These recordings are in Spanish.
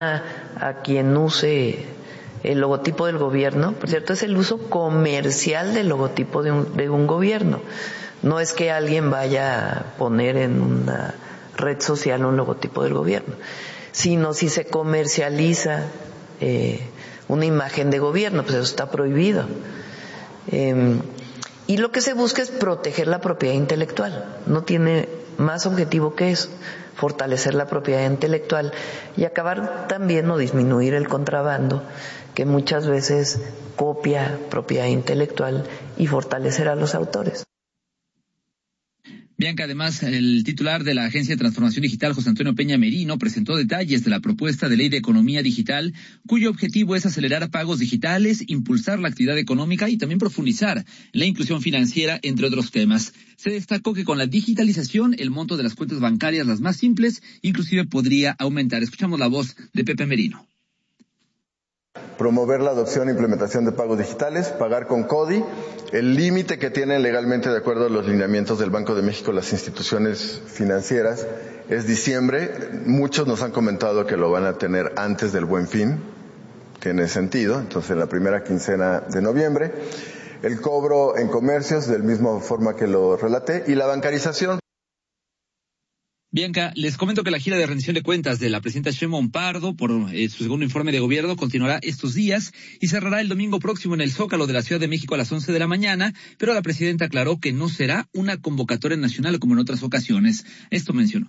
a quien use el logotipo del gobierno, por cierto, es el uso comercial del logotipo de un gobierno. No es que alguien vaya a poner en una red social un logotipo del gobierno, sino si se comercializa una imagen de gobierno, pues eso está prohibido. Y lo que se busca es proteger la propiedad intelectual. No tiene más objetivo que eso, fortalecer la propiedad intelectual y acabar también o disminuir el contrabando que muchas veces copia propiedad intelectual y fortalecer a los autores. Bianca, además, el titular de la Agencia de Transformación Digital, José Antonio Peña Merino, presentó detalles de la propuesta de ley de economía digital, cuyo objetivo es acelerar pagos digitales, impulsar la actividad económica y también profundizar la inclusión financiera, entre otros temas. Se destacó que con la digitalización, el monto de las cuentas bancarias, las más simples, inclusive podría aumentar. Escuchamos la voz de Pepe Merino. Promover la adopción e implementación de pagos digitales, pagar con CODI, el límite que tienen legalmente de acuerdo a los lineamientos del Banco de México las instituciones financieras es diciembre. Muchos nos han comentado que lo van a tener antes del Buen Fin, tiene sentido, entonces la primera quincena de noviembre. El cobro en comercios, de la misma forma que lo relaté, y la bancarización. Bianca, les comento que la gira de rendición de cuentas de la presidenta Sheinbaum Pardo por su segundo informe de gobierno continuará estos días y cerrará el domingo próximo en el Zócalo de la Ciudad de México a las 11 de la mañana, pero la presidenta aclaró que no será una convocatoria nacional como en otras ocasiones. Esto mencionó.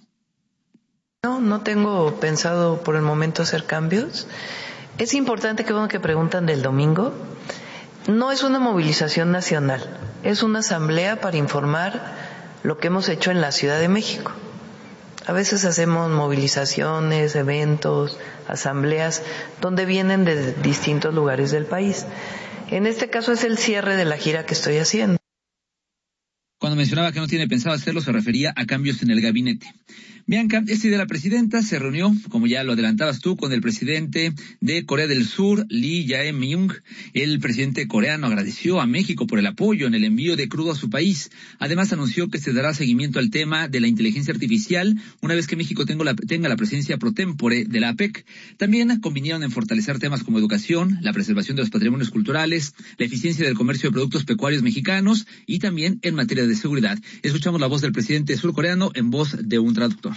No tengo pensado por el momento hacer cambios. Es importante que preguntan del domingo. No es una movilización nacional, es una asamblea para informar lo que hemos hecho en la Ciudad de México. A veces hacemos movilizaciones, eventos, asambleas, donde vienen de distintos lugares del país. En este caso es el cierre de la gira que estoy haciendo. Cuando mencionaba que no tiene pensado hacerlo, se refería a cambios en el gabinete. Bianca, este día la presidenta se reunió, como ya lo adelantabas tú, con el presidente de Corea del Sur, Lee Jae-myung. El presidente coreano agradeció a México por el apoyo en el envío de crudo a su país. Además, anunció que se dará seguimiento al tema de la inteligencia artificial una vez que México tenga la presencia pro tempore de la APEC. También convinieron en fortalecer temas como educación, la preservación de los patrimonios culturales, la eficiencia del comercio de productos pecuarios mexicanos y también en materia de seguridad. Escuchamos la voz del presidente surcoreano en voz de un traductor.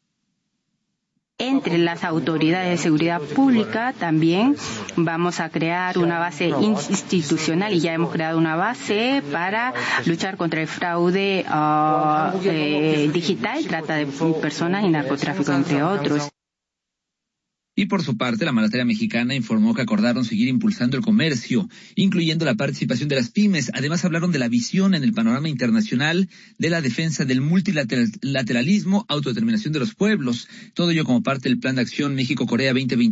Entre las autoridades de seguridad pública también vamos a crear una base institucional y ya hemos creado una base para luchar contra el fraude digital, trata de personas y narcotráfico, entre otros. Y por su parte, la mandataria mexicana informó que acordaron seguir impulsando el comercio, incluyendo la participación de las pymes. Además, hablaron de la visión en el panorama internacional de la defensa del multilateralismo, autodeterminación de los pueblos. Todo ello como parte del Plan de Acción México-Corea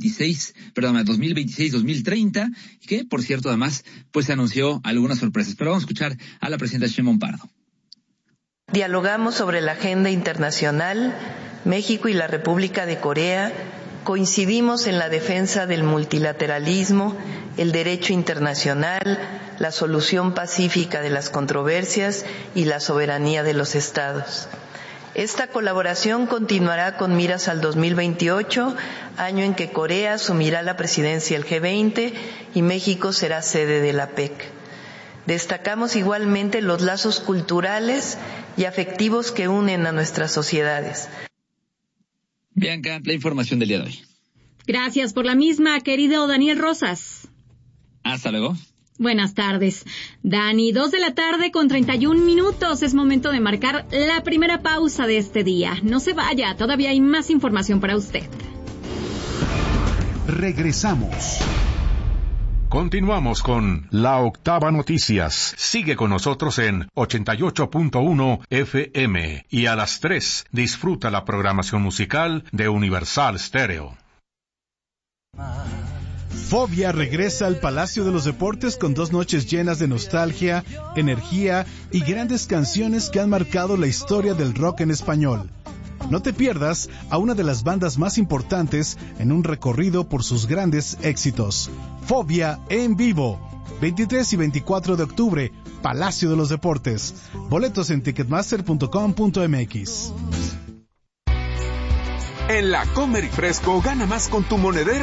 2026-2030, que, por cierto, además, pues se anunció algunas sorpresas. Pero vamos a escuchar a la presidenta Sheinbaum Pardo. Dialogamos sobre la agenda internacional. México y la República de Corea coincidimos en la defensa del multilateralismo, el derecho internacional, la solución pacífica de las controversias y la soberanía de los estados. Esta colaboración continuará con miras al 2028, año en que Corea asumirá la presidencia del G20 y México será sede de la APEC. Destacamos igualmente los lazos culturales y afectivos que unen a nuestras sociedades. Bianca, la información del día de hoy. Gracias por la misma, querido Daniel Rosas. Hasta luego. Buenas tardes. Dani, 2:31 p.m. Es momento de marcar la primera pausa de este día. No se vaya, todavía hay más información para usted. Regresamos. Continuamos con La Octava Noticias. Sigue con nosotros en 88.1 FM y a las 3 disfruta la programación musical de Universal Stereo. Fobia regresa al Palacio de los Deportes con 2 noches llenas de nostalgia, energía y grandes canciones que han marcado la historia del rock en español. No te pierdas a una de las bandas más importantes en un recorrido por sus grandes éxitos. Fobia en vivo, 23 y 24 de octubre, Palacio de los Deportes. Boletos en ticketmaster.com.mx. En la Comer y Fresco gana más con tu monedero